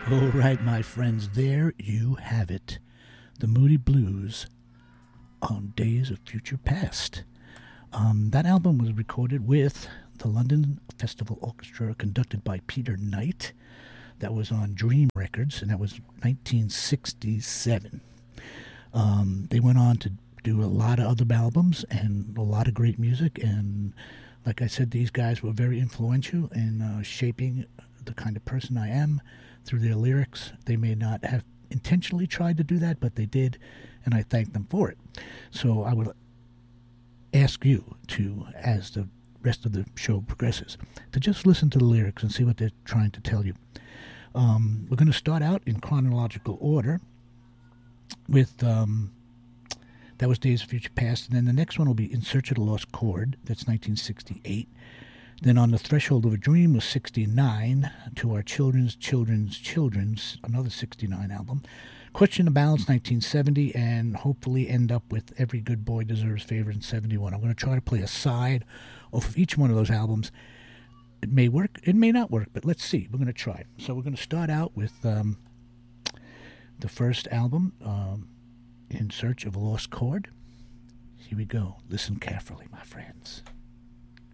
All right, my friends, there you have it. The Moody Blues on Days of Future Past. That album was recorded with the London Festival Orchestra, conducted by Peter Knight. That was on Dream Records, and that was 1967. They went on to do a lot of other albums and a lot of great music, and like I said, these guys were very influential in shaping the kind of person I am through their lyrics. They may not have intentionally tried to do that, but they did, and I thank them for it. So I would ask you to, as the rest of the show progresses, to just listen to the lyrics and see what they're trying to tell you. We're going to start out in chronological order with that was Days of Future Past, and then the next one will be In Search of the Lost Chord. That's 1968. Then On the Threshold of a Dream was 69. To Our Children's Children's Children's, another 69 album. Question of Balance, 1970, and hopefully end up with Every Good Boy Deserves Favor in 71. I'm going to try to play a side off of each one of those albums. It may work, it may not work, but let's see. We're going to try. So we're going to start out with the first album, In Search of a Lost Chord. Here we go. Listen carefully, my friends.